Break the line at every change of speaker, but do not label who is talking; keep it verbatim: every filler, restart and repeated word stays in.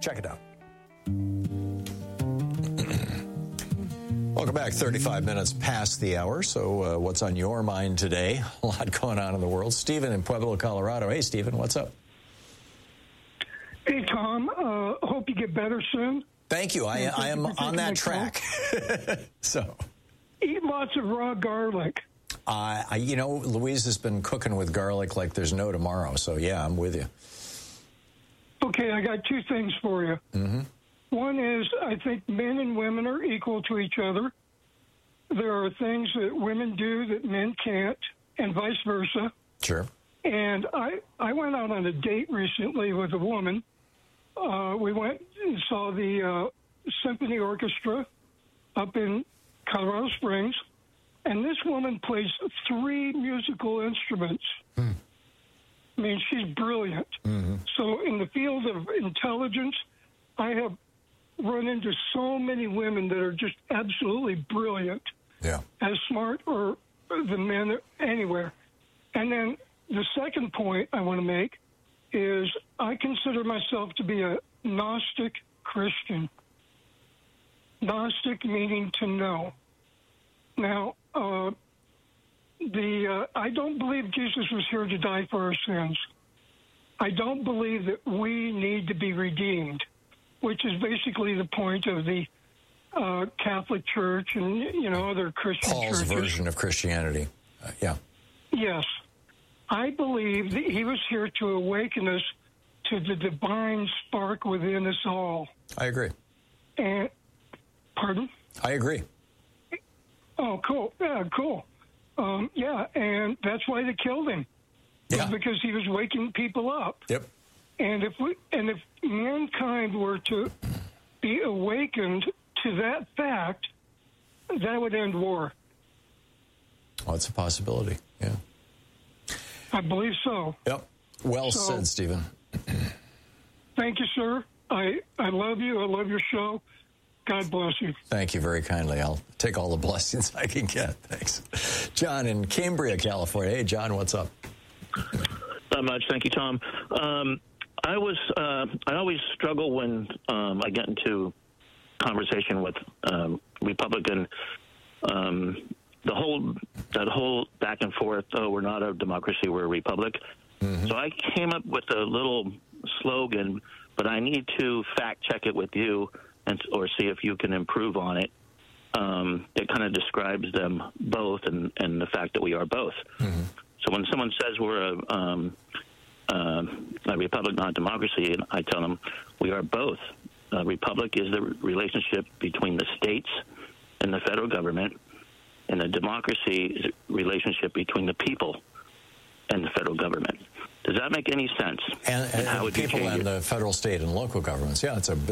Check it out. Welcome back. thirty-five minutes past the hour. So uh, what's on your mind today? A lot going on in the world. Stephen in Pueblo, Colorado. Hey, Stephen, what's up?
Hey, Tom. Uh, hope you get better soon.
Thank you. I, I am on that track. So,
eat lots of raw garlic.
Uh, I, you know, Louise has been cooking with garlic like there's no tomorrow. So, yeah, I'm with you.
Okay, I got two things for you.
Mm-hmm.
One is I think men and women are equal to each other. There are things that women do that men can't, and vice versa.
Sure.
And I, I went out on a date recently with a woman. Uh, we went and saw the uh, symphony orchestra up in Colorado Springs, and this woman plays three musical instruments.
Hmm.
I mean, she's brilliant.
Mm-hmm.
So in the field of intelligence, I have run into so many women that are just absolutely brilliant.
Yeah.
As smart or the men anywhere. And then the second point I want to make is I consider myself to be a Gnostic Christian. Gnostic meaning to know. Now, uh, the uh, I don't believe Jesus was here to die for our sins. I don't believe that we need to be redeemed, which is basically the point of the uh, Catholic Church and, you know, other Christian
Paul's
churches.
version of Christianity. Uh, yeah.
Yes. I believe that he was here to awaken us to the divine spark within us all.
I agree.
And, pardon?
I agree.
Oh, cool. Yeah, cool. Um, yeah, and that's why they killed him.
Yeah.
Because he was waking people up.
Yep.
And if we, and if mankind were to be awakened to that fact, that would end war.
Well, it's a possibility. Yeah.
I believe so.
Yep. Well
So-
said, Stephen.
Thank you, sir. I, I love you. I love your show. God bless you.
Thank you very kindly. I'll take all the blessings I can get. Thanks. John in Cambria, California. Hey, John, what's up?
Not much. Thank you, Tom. Um, I was, uh, I always struggle when um, I get into conversation with um, Republican, um, the whole, that whole back and forth, oh, we're not a democracy, we're a republic. Mm-hmm. So I came up with a little slogan, but I need to fact check it with you and or see if you can improve on it. Um, it kind of describes them both and, and the fact that we are both. Mm-hmm. So when someone says we're a, um, uh, a republic, not a democracy, and I tell them we are both. A republic is the relationship between the states and the federal government, and a democracy is a relationship between the people and the federal government. Does that make any sense?
And, and,
and how
and
would you
people
change
and
it?
the federal, state, and local governments. Yeah, it's a